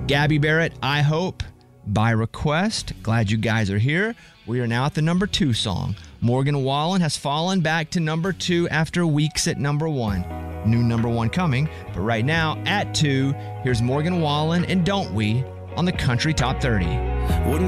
Gabby Barrett, I Hope, by request. Glad you guys are here. We are now at the number 2 song. Morgan Wallen has fallen back to number 2 after weeks at number 1. New number 1 coming, but right now at 2, here's Morgan Wallen and Don't We on the Country Top 30. Wouldn't